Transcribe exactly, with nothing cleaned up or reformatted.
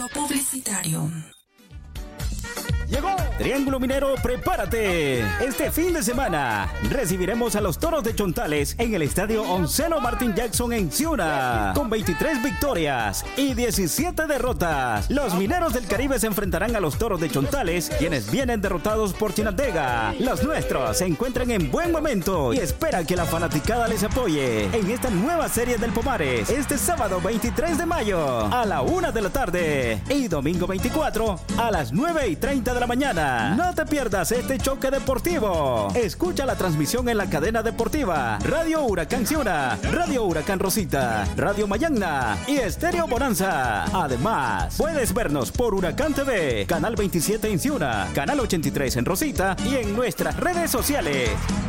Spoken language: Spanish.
publicitario. Llegó Triángulo Minero, prepárate. Este fin de semana recibiremos a los Toros de Chontales en el estadio Onceno Martin Jackson en Ciuna. Con veintitrés victorias y diecisiete derrotas, los Mineros del Caribe se enfrentarán a los Toros de Chontales, quienes vienen derrotados por Chinandega. Los nuestros se encuentran en buen momento y esperan que la fanaticada les apoye en esta nueva serie del Pomares, este sábado veintitrés de mayo a la una de la tarde y domingo veinticuatro a las nueve y treinta de la mañana. No te pierdas este choque deportivo. Escucha la transmisión en la cadena deportiva Radio Huracán Ciuna, Radio Huracán Rosita, Radio Mayagna y Estéreo Bonanza. Además, puedes vernos por Huracán T V, Canal veintisiete en Ciuna, Canal ochenta y tres en Rosita y en nuestras redes sociales.